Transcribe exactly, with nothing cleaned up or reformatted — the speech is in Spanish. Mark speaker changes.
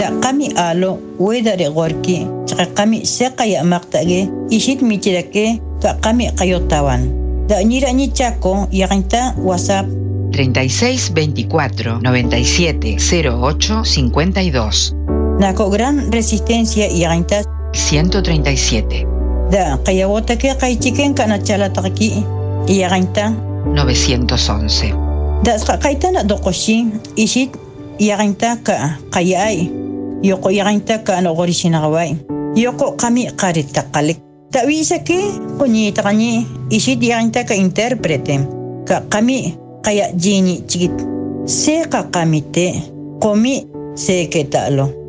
Speaker 1: da qami alo weda regorki chaqa qami seqaya maqtage ishit michirake ka qami qayotawan da ñira ñi chaco yaqinta WhatsApp
Speaker 2: treinta y seis veinticuatro noventa y siete cero ocho cincuenta y dos.
Speaker 1: Nako gran resistencia yaqinta
Speaker 2: ciento treinta y siete.
Speaker 1: Da qayawota que qaychiken kana chalataki yaqinta
Speaker 2: novecientos once.
Speaker 1: Da qaitana doqoshi ishit yaqinta ka qayay yoko yaqinta ka no gorishinawai yoko qami qarita qalik da wisa que qoni taqani ishit yaqinta ka interprete ka qami qaya jini chigit se ka qamite qomi se ketalo